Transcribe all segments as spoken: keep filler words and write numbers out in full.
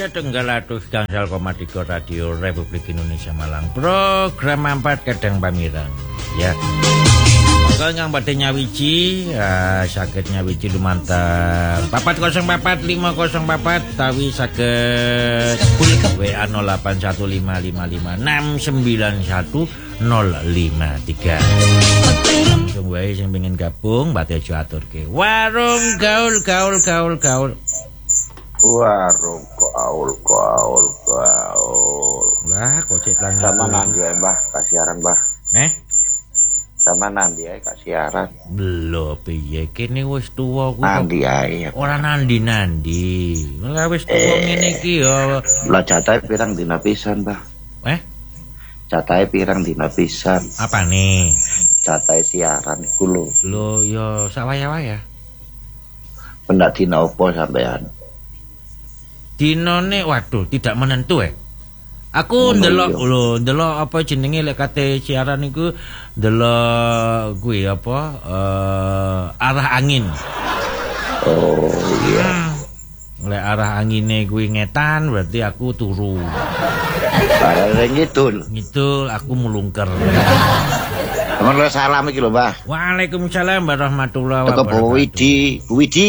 setunggal atus gangsal koma tiga Radio Republik Indonesia Malang. Program empat kadang pamirang. Ya. Monggo yang badhe nyawiji, ya, saged nyawiji lumantar empat nol empat lima nol empat tawi saged W A nol delapan satu lima lima lima enam sembilan satu nol lima tiga. Langsung wae sing pengen gabung badhe aja aturke. Warung gaul gaul gaul gaul. Warung gaul gaul gaul. Lah kok cek lang sama nanti ya Mbah, kasiaran Mbah. Eh? Sama nanti ya kasiaran. Belum piye kene wis tuwa ku. Nanti ae. Ora nandi-nandi. Lah wis tuwa ngene iki ya. Lah jatahe pirang dina pisan, Mbah? Eh? Jatahe pirang dina pisan. Apa nih? Jatahe siaran iku lho. Lho ya sawaya-waya. Pendak dina opo sampean? Dinone waduh tidak menentu eh. Aku ndelok lho, ndelok apa jenenge lek kate siaran iku ndelok kuwi apa uh, arah angin. Oh iya. Hmm. Lek arah angine kuwi ngetan berarti aku turu. Arah ngidul. Ngidul aku mulungker. Amun salam iki lho, Mbah. Waalaikumsalam warahmatullahi wabarakatuh. Teko Bu Widi, Bu Widi.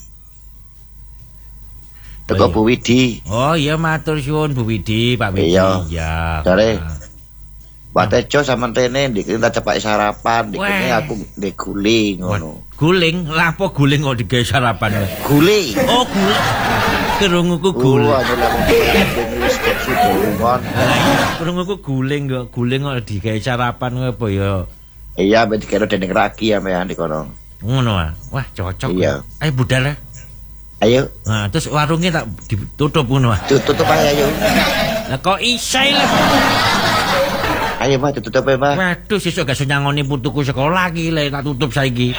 Teko Bu Widi. Oh iya matur suwun Bu Widi, Pak Widi. Iya. Ya. Jare. Pak Tejo sama Tene ndikene tak cepak sarapan, ndikene aku ndek guling ngono. Guling? Lah apa guling kok digawe sarapan? Guling. Oh, guling. Kerunguku guling. Oh, adalah wis kok kerunguku guling kok, guling kok digawe sarapan apa ya? Iya, ben dikira dening ragi ya mehan di kono. Ngono ah. Wah, cocok. Iya. Ayo budal. Ayo. Nah, terus warungnya tak ditutup ngono ah. Tutup aja ayo. Lah kok isai lah. Ayo Mbah tutup ae Mbah. Waduh sesuk gak nyangoni putuku sekolah iki lek tak tutup saiki.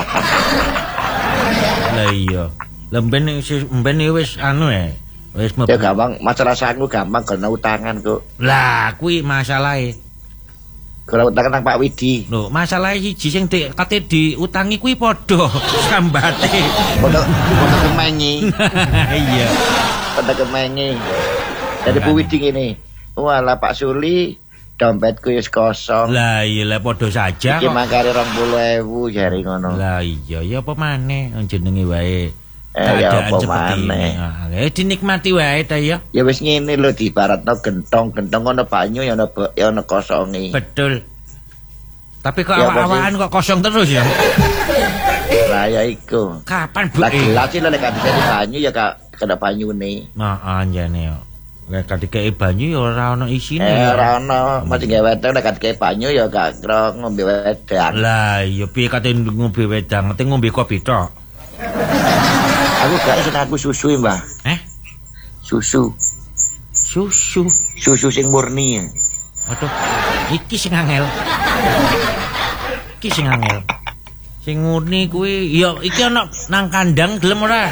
Lah iya. Lemben mben wis anu e. Wis mlebu. Ya gampang, masalah sangu gampang kena utangan kok. Lah kuwi masalahe. Kena utangan nang Pak Widi. Lho, masalahe siji sing kate diutangi kuwi padha sambate. Padha padha kemengi. Iya. Padha kemengi. Dari Bu Widi ngene. Walah Pak Suli dompetku wis kosong. Lah iya lah padha saja kok. Iki mangkare dua puluh ribu jare ngono. Lah iya ya apa maneh jenenge wae. Eh ya apa maneh. Eh dinikmati wae ta ya. Ya wis ngene lho dibaratno gentong-gentong ono banyu ya ono ya ono kosonge. Betul. Tapi kok ya, awak-awakan kok kosong terus ya. Lah ya iku. Kapan Bu? Lah gelas iki lek gak di banyu ya gak kena banyune. Heeh jane yo. Lek dikei banyu ya ora ono isine. Eh ora ono, mesti gawe wedang nek dikei banyu ya gak kira ngombe wedang. Lah iya piye kate ngombe wedang, ate ngombe kopi tok. Aku gak iso aku susu Mbah. Eh? Susu. Susu. Susu sing murni. Waduh, iki sing angel. Iki sing angel. Sing murni kuwi ya iki ana nang kandang gelem ora?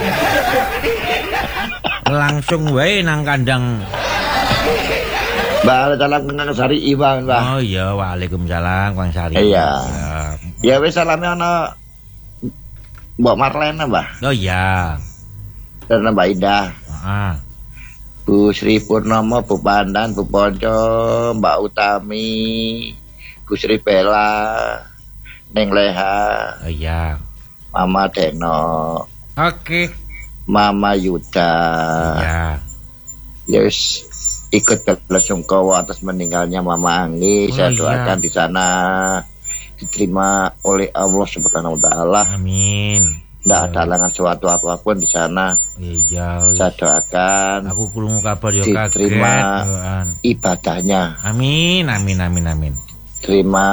Langsung wae nang kandang. Mbak, salam Kang Sari Iwan, Mbak. Oh iya, waalaikumsalam Kang Sari. Iya. Ya wis salame ana Mbak Marlena, Mbak. Oh iya. Dan Mbak Indah. Heeh. Bu Sri Purnomo, Bu Pandan, Bu Ponco, Mbak Utami, Bu Sri Bella, Neng Leha. Oh iya. Mama Deno. Oke. Mama Yuda. Iya. Yes, ikut belasungkawa atas meninggalnya Mama Anggi. Oh, saya doakan iya. Di sana diterima oleh Allah Subhanahu wa taala. Amin. Tidak ada halangan suatu apapun di sana. Iya. Saya doakan. Aku krungu kabar yo kaget. Diterima ibadahnya. Amin, amin, amin, amin. Terima.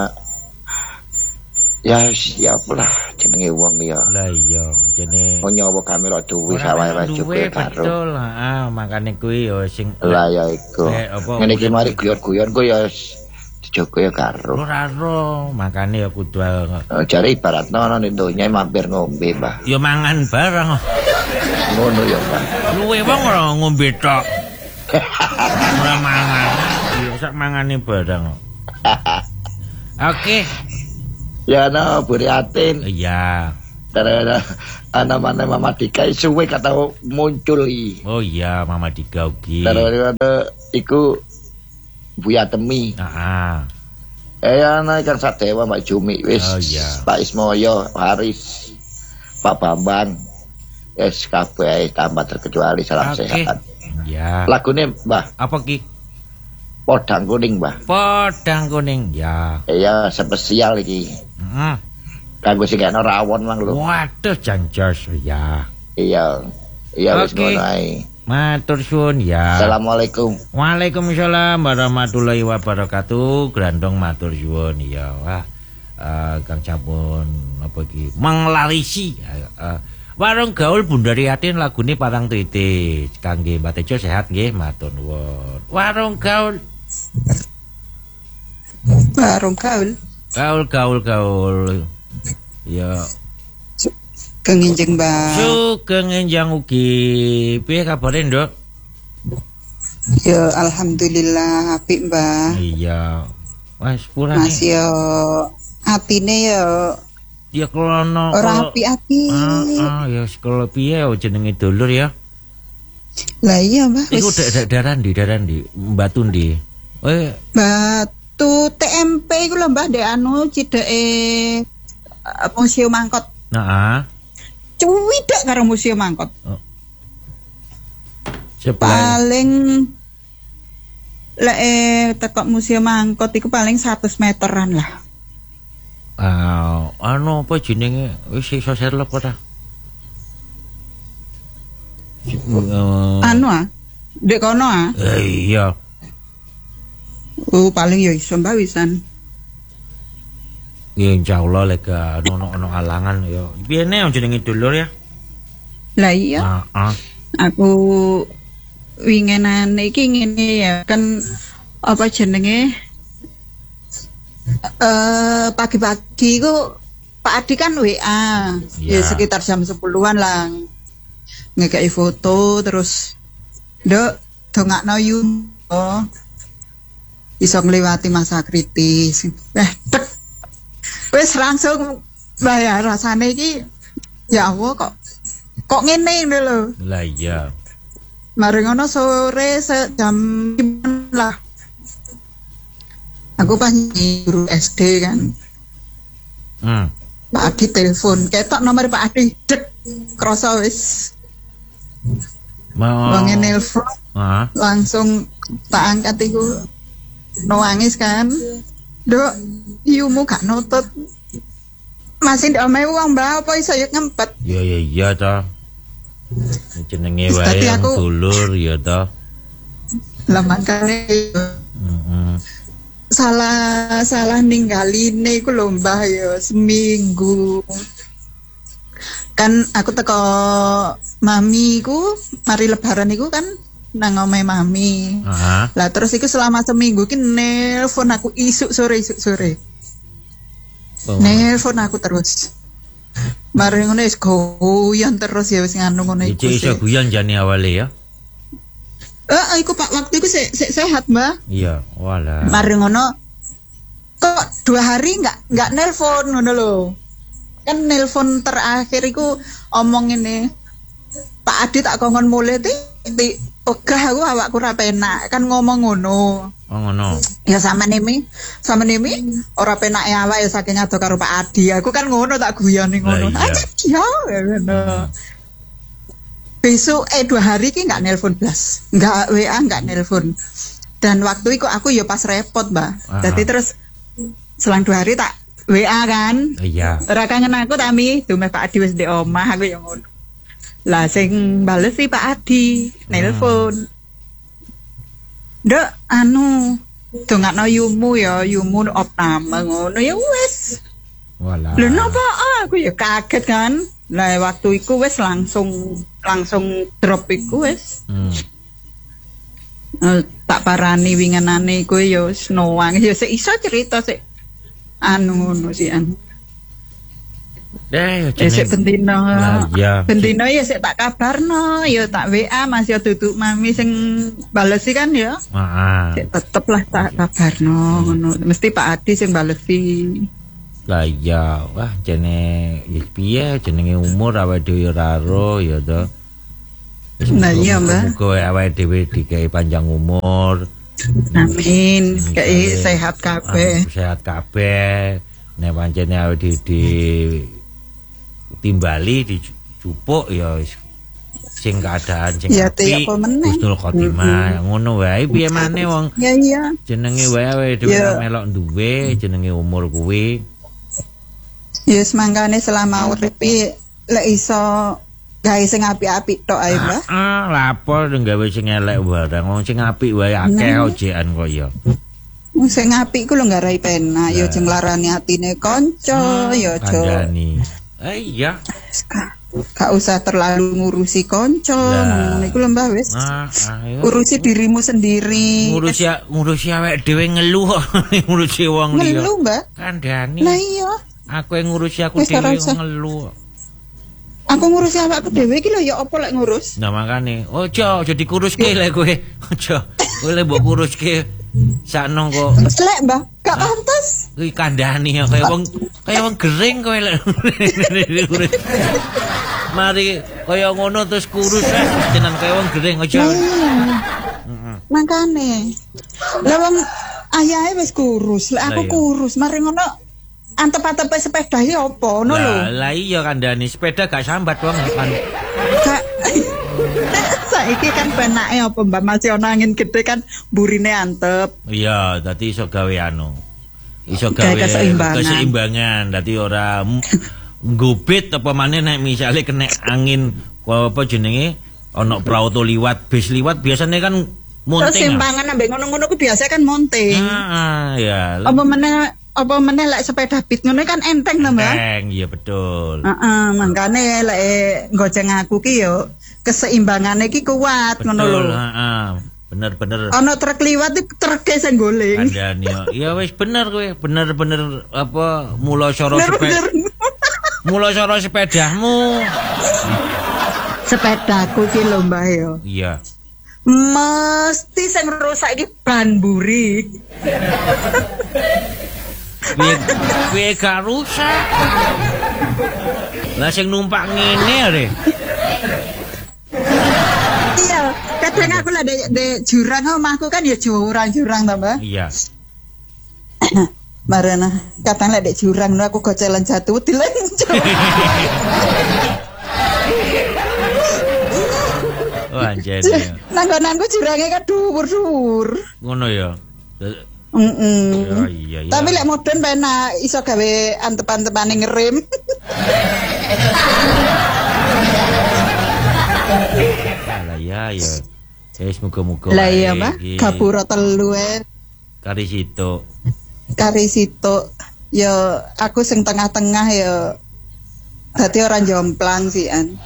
Ya siapalah jenenge wong ya. Lah iya, jenenge nyawa kami ro duwe sawae cukup karo. Betul, heeh, makane kuwi ya sing lah ya iku. Ngene iki mari guyon-guyon ku ya dijogo ya karo. Ora ro, makane ya kudu jare ibaratno ana ning donya mampir ngombe, Mbah. Ya mangan barang. Ngono ya, Mbah. Luwe wong ora ngombe tok. Ora mangan. Ya sak mangane barang. Oke. Ya no, Buri Atin. Iya. Karena anak mana Mama Dika suwe kata muncul i. Oh iya Mama Dika ugi. Karena iku Buya Temi. Heeh. Eh anak kan Sadewa Mbak Jumi wis. Oh iya. Pak Ismoyo, Haris, Pak Bambang. Yes kabeh tambah terkecuali salam okay. sehat. Ya. Lagune Mbah. Apa ki? Podang Kuning Mbah. Podang Kuning ya. Iya spesial iki. Heeh. Mm. Kanggo sing ana rawon mang lho. Waduh janjos ya. Iya. Iya wis okay. ngono ae. Matur suwun ya. Assalamualaikum. Waalaikumsalam warahmatullahi wabarakatuh. Grandong matur suwun ya. Wah. Uh, Kang Capun apa iki? Manglarisi. Uh, warung gaul Bundari Atin lagune Parang Tritis. Kangge Mbak Tejo sehat nggih, matur nuwun. Warung gaul. Warung gaul. Gaul gaul gaul. Ya. Kang Enjang, Mbak. Sugeng enjang ugi. Piye kabare, Nduk? Ya alhamdulillah apik, Mbak. Iya. Wes purane. Mas yo atine yo ya klono ora api-api. Heeh, ah, ya sekolah piye jenenge dulur ya. Lah iya, Mbak. Iku daerah ndi, daerah ndi? Batu ndi? Eh, Batu T M P iku lho, Mbak, dek anu cideke Museum Angkot. Heeh. Cuwidak karo Museum Angkot. Oh. Paling lek eh, tekok Museum Angkot iku paling seratus meteran lah. Ah, uh, anu apa jenenge wis iso serlep ora? Uh, anu ah. Dek kono ah. Eh, iya. Oh, paling ya iso Mbak wisan. Ya insyaallah lek ono-ono alangan ya. Piyene jenenge dulur ya? Lah iya. Heeh. Uh, uh. Aku wingenan iki ngene ya kan apa jenenge eh uh, pagi-pagi ku Pak Adi kan W A ya, ya sekitar jam sepuluhan lah ngekei foto terus nduk dongakno yu oh iso ngliwati masa kritis eh tek wis langsung bayar rasane iki ya Allah kok kok ngene lho lah iya. Mari ngono sore jam lah. Aku pas guru S D kan. Hmm. Pak Adi telepon, ketok nomor Pak Adi, dek, krasa wis. Mau wong nelpon. Heeh. Langsung tak angkat iku nangis kan. Nduk, iyumu gak nutut. Masih ndak omahe wong mbah apa iso yo ngempet. Ya ya iya ta. Jenenge wae aku... dulur ya ta. Lah makane heeh. Salah salah ninggaline iku lho Mbah ya seminggu. Kan aku teko mami iku mari lebaran iku kan nang omahe mami. Heeh. Lah terus iku selama seminggu ki nelpon aku isuk sore isuk sore. Oh. Nelpon aku terus. Mari ngono wis goyan terus ya wis nganu ngono iku. Iki iso guyon jane awale ya. Eh iku Pak waktu iku se se sehat, Mbak. Iya, walah. Mari ngono kok dua hari enggak enggak nelpon ngono lho. Kan nelpon terakhir iku omong ini. Pak Adi tak kongkon mulai ti, ti ogah aku awakku ora penak kan ngomong ngono. Oh ngono. Ya sama nemi, sama nemi ora penake awak ya saking ado karo Pak Adi. Aku kan ngono tak guyoni ngono. Iya. Ya ngono. Besok eh dua hari ki enggak nelpon blas. Enggak W A, enggak nelpon. Dan waktu itu aku ya pas repot, Mbak. Jadi terus selang dua hari tak W A kan. Iya. Ora kangen aku tami, dumeh Pak Adi wis ndek omah aku ya ngono. Lah sing bales si Pak Adi nelpon. Nduk anu dongakno yumu ya, yumu opname ngono ya wis. Walah. Lho napa aku ya kaget kan. Lah waktu iku wis langsung langsung drop iku wis. Hmm. Uh, tak parani wingenane iku ya wis nowang ya sik iso cerita sik anu ngono sih anu. Eh, sik bendino. Nah, iya. Bendino ya sik tak kabarno, ya tak W A Mas ya duduk mami sing balesi kan ya. Heeh. Sik tetep lah tak kabarno ngono. Mesti Pak Adi sing balesi. Lah iya, wah jene ya piye jenenge umur awake dhewe ora ro ya to. Nah iya, Mbak. Muga awake dhewe dikai panjang umur. Amin. Kayak sehat kabeh. Sehat kabeh. Nek pancene awake di, di timbali dicupuk ya sing keadaan sing ya, apik husnul khotimah mm-hmm. ngono wae piye maneh wong ya iya jenenge wae awake dhewe ya. Melok duwe jenenge umur kuwi yes mangkane selama urip lek iso gawe sing apik-apik tok ae Mbah ah lapo nggawe sing elek barang wong sing apik wae akeh ojekan kok ya sing apik ku lho ngarai penak ya aja nglarani atine kanca ya aja eh iya gak usah terlalu ngurusi konco ngono iku lho Mbah wis ah, ah, urusi dirimu sendiri ngurusi ngurusi awake dhewe ngeluh ngurusi wong liya ngeluh Mbah kandhani nah iya aku yang ngurusi aku dhewe ngeluh aku ngurusi awakku dhewe iki lho ya apa lek ngurus nah makane ojo aja dikuruske lek kowe ojo kowe lek mbok kuruske sakno kok lek Mbah gak pantes kuwi kandhani ya kaya wong kaya wong gering kowe lek mari kaya ngono terus kurus eh jeneng kaya wong gering aja heeh makane lha wong ayahe wis kurus lek aku kurus mari ngono antep-antepe sepeda iki apa ngono lho lah iya kandhani sepeda gak sambat wong kan gak saiki kan penake apa Mbak masih ana angin gede kan burine antep iya dadi iso gawe anu iso gawe keseimbangan keseimbangan dadi ora ngobit apa maneh nek misale kena angin apa jenenge ana prauto liwat bis liwat biasanya kan monting keseimbangan ambek ngono-ngono ku biasa kan monting heeh ya apa meneh apa meneh lek sepeda bit ngono kan enteng lho Mbak enteng iya betul heeh mangkane lek gojeng aku ki yo keseimbangane iki kuat ngono lho heeh bener-bener ana truk liwat iki truk sing goling kandhani ya wis bener kowe bener-bener apa mula cara sepeda mula cara sepedamu sepedaku ki lho Mbah yo iya mesti sing rusak iki ban buri piye gak rusak lah sing numpak ngene are iya kadang aku lah de, de jurang omahku kan ya jurang-jurang to Mbak iya marana kadang lek dek jurang aku gocelan jatuh dilenco oh anjene nanggonanku jurange kan dhuwur-dhuwur ngono ya heeh ya iya iya tapi lek modern penak iso gawe antep-antepane ngerem lah ya ya wis muga-muga lah iya Mbak gapura telu e kari situ kari situ ya aku sing tengah-tengah ya dadi ora jomplang sih an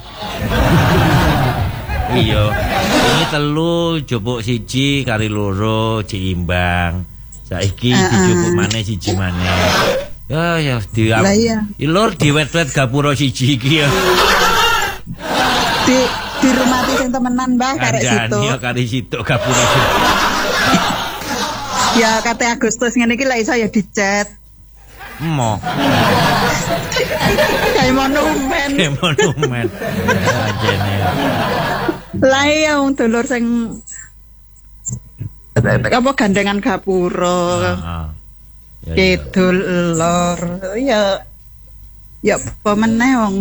iya ini telu jupuk siji kari loro diimbang saiki uh-uh. dijupuk maneh siji maneh ya ya di lah iya lur diwet-wet gapura siji iki ya di di rumah sing temenan Mbah karek situ ya kari situ gapura siji ya kate Agustus ngene iki lek iso ya dicet. Mo. Kayak monumen. Kayak monumen. Ajene. Lah ya wong dulur sing apa gandengan gapura. Heeh. Ya, kidul lor. Ya ya apa meneh wong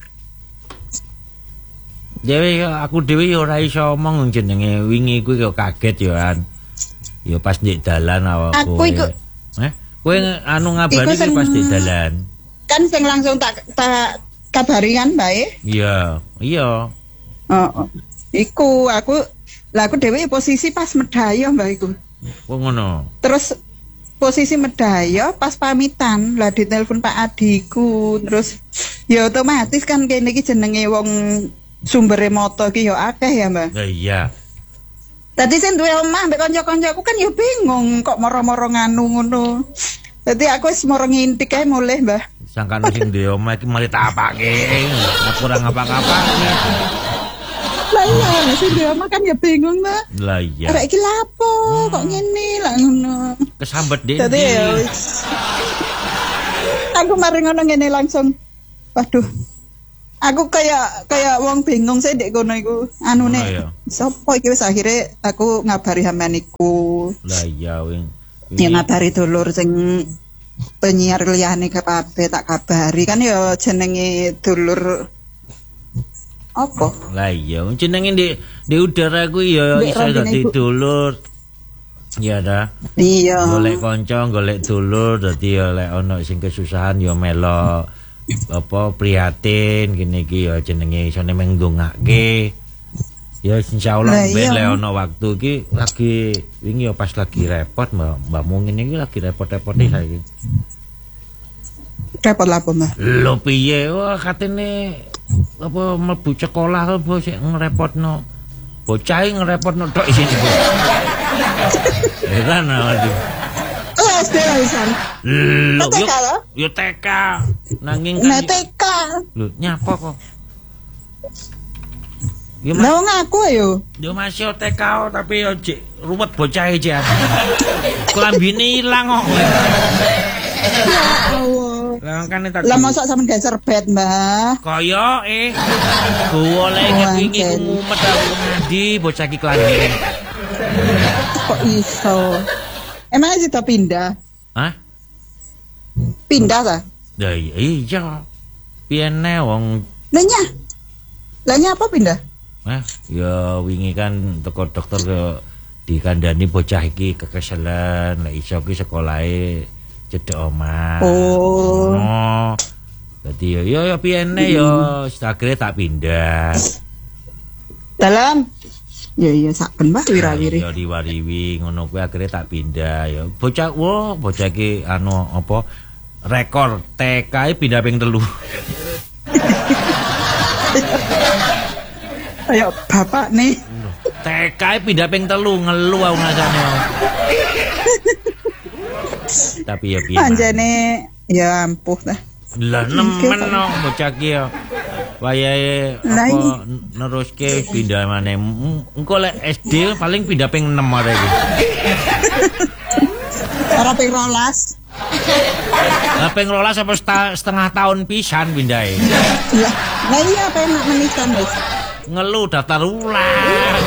Dewe aku dhewe ya ora iso omong jenenge wingi kuwi kok kaget ya an. Ya pas ndek dalan awakku. Aku iku eh kowe anu ngabari iki pas ndek dalan. Kan sing langsung tak tak kabari kan bae. Iya, iya. Heeh. Iku aku lah aku dhewe posisi pas medaya Mbak iku. Oh ngono. Terus posisi medaya pas pamitan lah ditelepon Pak Adiku terus ya otomatis kan kene iki jenenge wong sumbere moto iki ya akeh ya Mbak. Ya iya. Tadi sing duwe omah mbek kanca-kancaku kan ya bingung kok moro-moro nganu ngono. Dadi aku wis moro ngintik ae mulih, Mbah. Sangkan sing duwe omah iki mari tak apake. Aku ora ngapa-ngapake. Lah iya, sing duwe omah kan ya bingung, Mbah. Lah iya. Arek iki lapo hmm. kok ngene lah ngono. Kesambet dhewe. Dadi ya wis. Aku mari ngono ngene langsung. Waduh. Aku kayak kayak wong bingung sih dek kono iku. Anune Oh, iya. sapa iki wis akhire aku ngabari sampean iku. Lah iya wing. Ya ngabari dulur sing penyiar liyane kabeh tak kabari kan ya jenenge dulur apa? Lah iya jenenge di di udara ku ya Ndek iso rombine dadi iku. dulur. Iya dah. Iya. Golek kanca, golek dulur dadi ya lek ana sing kesusahan ya melo apa prihatin gini iki ya jenenge isone mengdongake. Ya insyaallah Lah, ben iya. lek ana waktu iki lagi wingi ya pas lagi repot Mbak Mbak mungkin iki lagi repot-repot iki saiki. Repot lah apa, Mbah? Lho piye wah katene apa mlebu sekolah apa sik ngrepotno. Bocah iki ngrepotno tok isine. Heran aduh. Oh, S D wisan. Lho T K yo lo? yo T K nanging Nah, kan T K. lho nyapa kok. Yo Lah wong aku ayo. yo masih T K tapi yo jek ruwet bocah iki. Klambine ilang kok. Ya Allah. Lah kan tak Lah mosok sampean geser bed, Mbah. kaya eh boleh ngingi ku ngumet aku ndi bocah iki klambine. Kok iso? Emang sih tak pindah? Hah? Pindah ta? Ya iya. Piene wong Lah nya. Lah nya apa pindah? eh ya wingi kan teko dokter ke dikandani bocah iki kekeselan lek iso ki sekolahe cedhek omah. Oh. Oh. Dadi yo yo yo piene yo akhire tak pindah. Dalam. Ya iya saken Mbah wirawiri. Ya diwariwi ngono kuwi akhire tak pindah ya. Bocah wo bocah iki anu apa rekor T K pindah ping telu. Ayo bapak nih. T K pindah ping telu ngelu aku ngasane. Tapi ya piye. Anjane ya ampuh dah. Lah nemen no bocah ki ya. Wayahe Lah, apa neruske pindah maneh. M- Engko lek S D paling pindah ping enam arek iki. Ora ping rolas. Lah ping rolas apa seta- setengah tahun pisan pindahe. Lah, lah iya penak menisan wis. Ngelu daftar ulang.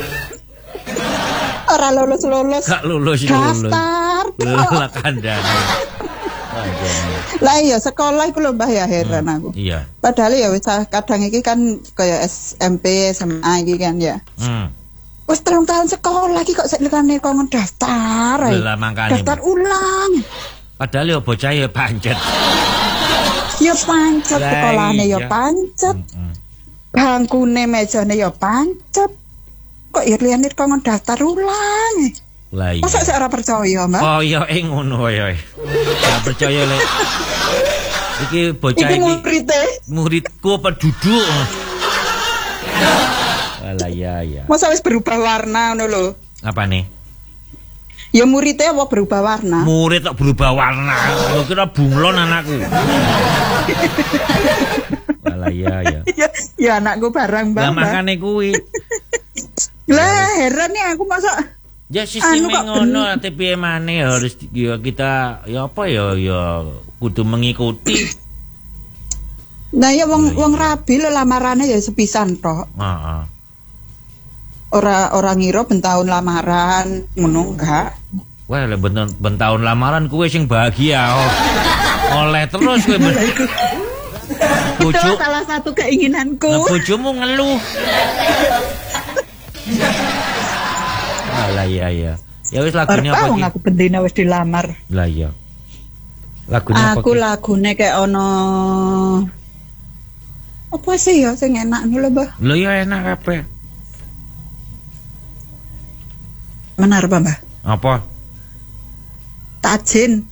Ora lulus-lulus. Gak lulus iki lulus. Daftar. Lah kandhane. Lah iya sekolah iku lho Mbah ya heran aku. Iya. Padahal ya wis kadang iki kan kaya S M P, S M A iki kan ya. Hmm. Wis telung tahun sekolah iki kok sik nekane kok ngedaftar ae. Lah mangkane. Daftar ulang. Padahal ya bocah ya pancet. Ya pancet Lah, sekolahane ya iya. pancet. Heeh. Bangkune mejane ya pancet. Kok ya liyane kok ngedaftar ulang. Lah iya. Masa sik ora percaya, Mbak? Kaya eh ngono kaya. Gak percaya lek. Iki bocah Iki iki murid-e. muridku apa duduk. Alah ya ya. Masa wis berubah warna ngono lho. Apa nih? Ya muridnya apa berubah warna? Murid tak berubah warna. Lu kira bunglon anakku. Alah ya ya. ya, ya anakku barang Lah Mbak. Mbak. makane kuwi. Lah heran nih aku masa Ya sistem Anu kok ngono ate piye maneh harus ya kita ya apa ya ya kudu mengikuti. Nah ya wong wong rabi lho lamarane ya sepisan tok. Heeh. Ora ora ngira ben taun lamaran ngono enggak. Wah, lek ben ben taun lamaran kuwi sing bahagia. Oh. Oleh terus kowe ben. Bojo, Itu salah satu keinginanku. nah, bojomu ngeluh. Alah iya iya. Ya wis lagune Ora apa wong iki? aku bendina wis dilamar. Lah iya. Lagune apa Aku iki? lagune kayak ono apa sih ya sing enak lho, Mbah. Lho ya enak kabeh. Menar apa, Mbah? Apa? Tajin.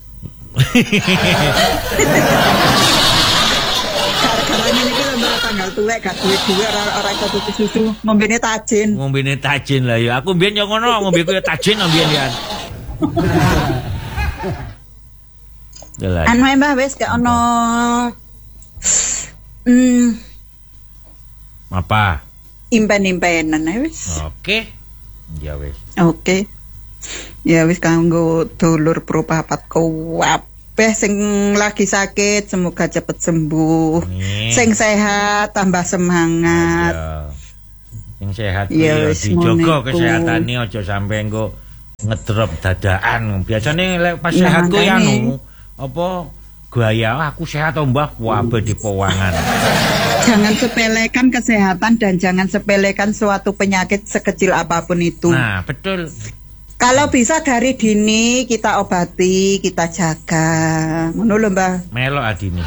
Karena ini lho Mbah tanggal tuwek gak duwe-duwe ora ora iso tuku susu, ngombene tajin. Ngombene tajin lah ya. Aku mbiyen yo ngono, ngombe kuwi tajin mbiyen ya. Lah. Anu ae, Mbah wis gak ono hmm Apa? impen-impenan ae wis. Oke. Ya wis. Oke. Ya wis kanggo dulur pro papat kuwape kabeh sing lagi sakit semoga cepet sembuh. Nih. Sing sehat tambah semangat. Ya. Sing sehat Ya, ya wis dijogo ngono iku. kesehatane aja sampe engko ngedrop dadakan. Biasane lek pas Nah, sehat ku ya makane. anu apa gaya aku sehat to Mbah wabe di pewangan. Jangan sepelekan kesehatan dan jangan sepelekan suatu penyakit sekecil apapun itu. Nah, betul. Kalau bisa dari dini kita obati, kita jaga. Ngono lho, Mbah. Melok adine.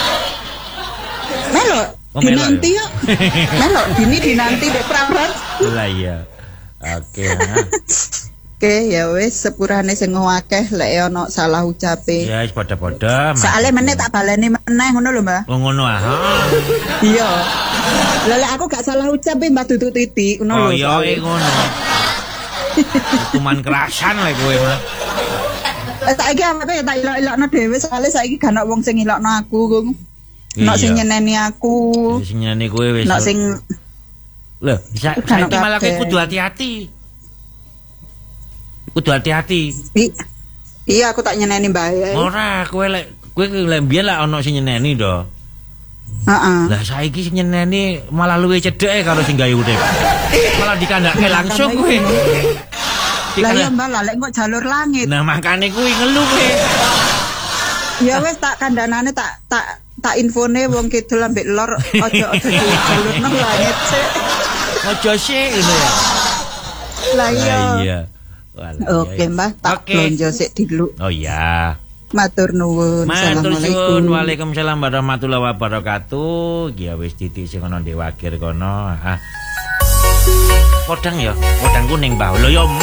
Melok, Oh, dinanti melok yuk. Melok, dini dinanti dek prawan. Lah iya. Oke. Nah. Oke, ya wis sepurane sing akeh lek ana salah ucape. Ya wis padha-padha. Soale meneh tak baleni meneh ngono lho, Mbah. Oh ngono ah. Iya. Lah lek aku gak salah ucap Mbah Dudu titik ngono Oh lho. iya soalnya. eh, ngono. Hukuman kerasan lek kowe mah. Eh, saiki awake tak ilok-ilokno dhewe soalé saiki gak ana wong sing ilokno aku. Nek Iya. sing nyeneni aku. Sing nyene kowe wis. Nek sing Lho, sa- Udah saiki malah kowe kabeh. kudu hati-hati. Kudu hati-hati. I- Iya aku tak nyeneni Mbah. Ora, kowe lek kowe lek mbiyen lek ana sing nyeneni to. Heeh. Lah saiki sing nyeneni malah luwih cedheke karo sing gawe urip. Malah dikandake langsung kowe. Lah Dikandake- iya Mbah, lah lek kok jalur langit. Nah, makane kuwi ngeluh kowe. Ya wis tak kandhanane tak tak tak infone wong kidul ambek lor aja aja jalur nang langit sik. Aja sih ngono ya. Lah iya. Lah iya. Walah, Oke iya, iya. Mbah, tak Oke. blonjo sik dulu. Oh iya. Matur nuwun. Matur suwun. Assalamualaikum. Waalaikumsalam warahmatullahi wabarakatuh. Ya wis titik sing ana Dewagir kono. Ah. Podang ya, podang kuning Mbah. Lho ya